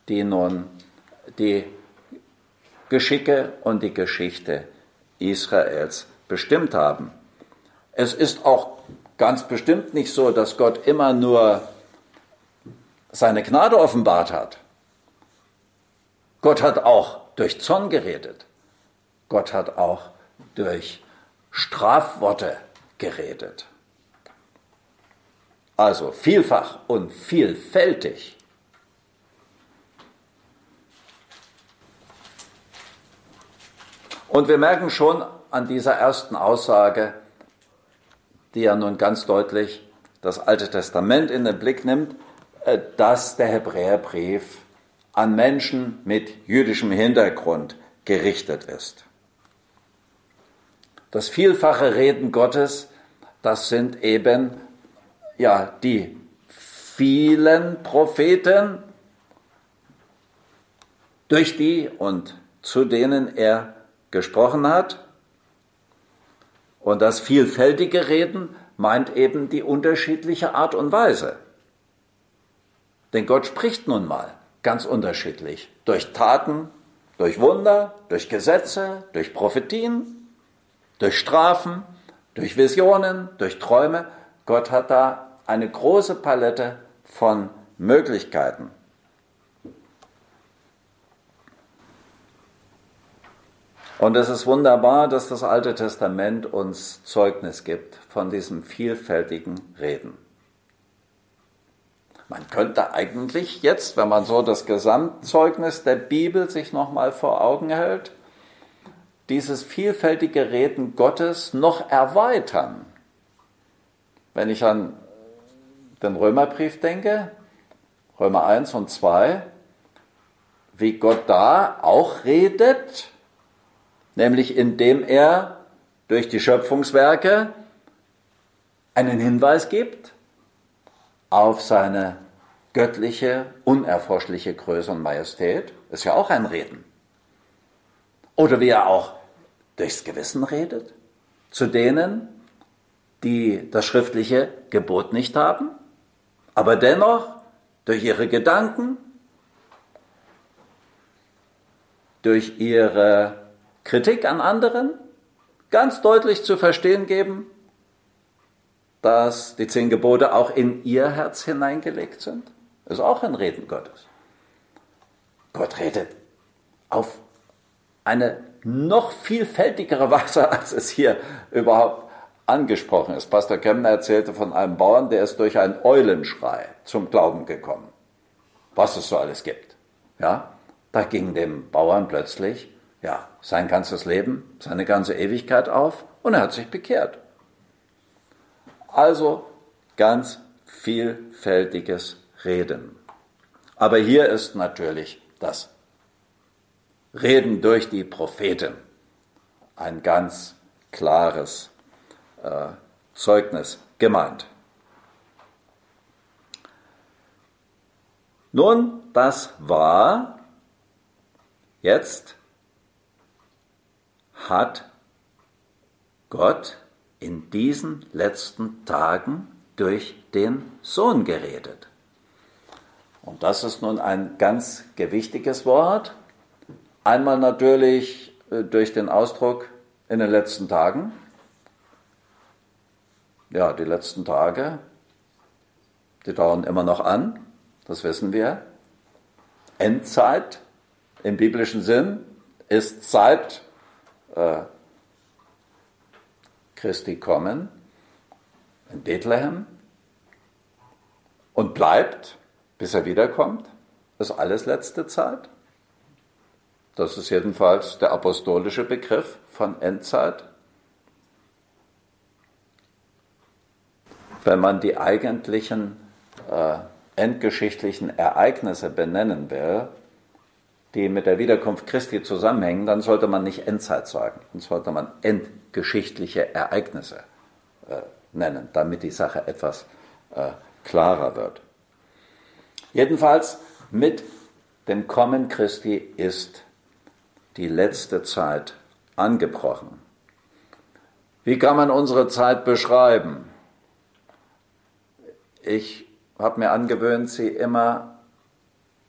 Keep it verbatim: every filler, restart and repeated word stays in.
die nun die Geschicke und die Geschichte Israels bestimmt haben. Es ist auch ganz bestimmt nicht so, dass Gott immer nur seine Gnade offenbart hat. Gott hat auch durch Zorn geredet. Gott hat auch durch Strafworte geredet. Also vielfach und vielfältig. Und wir merken schon an dieser ersten Aussage, die ja nun ganz deutlich das Alte Testament in den Blick nimmt, dass der Hebräerbrief an Menschen mit jüdischem Hintergrund gerichtet ist. Das vielfache Reden Gottes, das sind eben ja die vielen Propheten, durch die und zu denen er gesprochen hat. Und das vielfältige Reden meint eben die unterschiedliche Art und Weise. Denn Gott spricht nun mal ganz unterschiedlich. Durch Taten, durch Wunder, durch Gesetze, durch Prophetien, durch Strafen, durch Visionen, durch Träume. Gott hat da eine große Palette von Möglichkeiten. Und es ist wunderbar, dass das Alte Testament uns Zeugnis gibt von diesem vielfältigen Reden. Man könnte eigentlich jetzt, wenn man so das Gesamtzeugnis der Bibel sich nochmal vor Augen hält, dieses vielfältige Reden Gottes noch erweitern. Wenn ich an den Römerbrief denke, Römer eins und zwei, wie Gott da auch redet, nämlich indem er durch die Schöpfungswerke einen Hinweis gibt auf seine göttliche, unerforschliche Größe und Majestät, ist ja auch ein Reden. Oder wie er auch durchs Gewissen redet, zu denen, die das schriftliche Gebot nicht haben, aber dennoch durch ihre Gedanken, durch ihre Kritik an anderen ganz deutlich zu verstehen geben, dass die zehn Gebote auch in ihr Herz hineingelegt sind. Das ist auch ein Reden Gottes. Gott redet auf eine noch vielfältigere Weise, als es hier überhaupt angesprochen ist. Pastor Kemner erzählte von einem Bauern, der ist durch einen Eulenschrei zum Glauben gekommen. Was es so alles gibt. Ja, da ging dem Bauern plötzlich ja, sein ganzes Leben, seine ganze Ewigkeit auf und er hat sich bekehrt. Also ganz vielfältiges Reden. Aber hier ist natürlich das Reden durch die Propheten ein ganz klares äh, Zeugnis gemeint. Nun, das war, jetzt hat Gott in diesen letzten Tagen durch den Sohn geredet. Und das ist nun ein ganz gewichtiges Wort. Einmal natürlich durch den Ausdruck in den letzten Tagen. Ja, die letzten Tage, die dauern immer noch an, das wissen wir. Endzeit im biblischen Sinn ist Zeit äh, Christi kommen in Bethlehem und bleibt, bis er wiederkommt. Das ist alles letzte Zeit. Das ist jedenfalls der apostolische Begriff von Endzeit. Wenn man die eigentlichen äh, endgeschichtlichen Ereignisse benennen will, die mit der Wiederkunft Christi zusammenhängen, dann sollte man nicht Endzeit sagen, dann sollte man endgeschichtliche Ereignisse äh, nennen, damit die Sache etwas äh, klarer wird. Jedenfalls mit dem Kommen Christi ist die letzte Zeit angebrochen. Wie kann man unsere Zeit beschreiben? Ich habe mir angewöhnt, sie immer